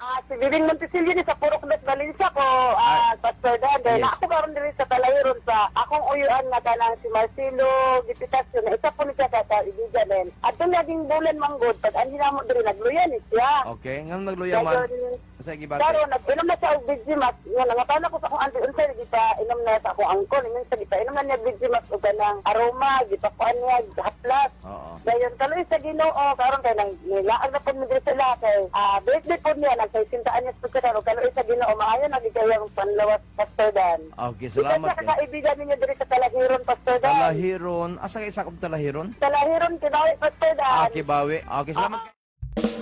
Si Bibing Montesilio ni sa Purok Las Valencia ko, Pastor Dan. Dahil Yes. ako karon diri sa Talahiron sa akong uyuan nga kanang si Marcelo Dipitasyon. Isa po ni siya sa kaibigan din. At yung naging bulan manggod, pag andi na mo diri nagluyan ni siya. Okay, ngano nagluyaman? Dayon, Sa gibate. Karon nag-inom na siya og Vigimax. Nga nangatana ko sa akong auntie unsay gita inom na sa akong angkon. Minsan gita inom na niya Vigimax og kanang aroma, gipakuan niya haplas. Oo. Dayon kaloy sa Ginoo karon kay nang nilaag na pud mi diri sila kay birthday pud niya nagsintaan niya sa karon kaloy sa Ginoo maayo na gigayang panlawas Pastor Dan. Okay, salamat. Ika sa kaibigan ninyo diri sa Talahiron Pastor Dan. Talahiron. Asa kay isa kong Talahiron? Talahiron kinawi Pastor Dan. Okay, bawi. Okay, salamat.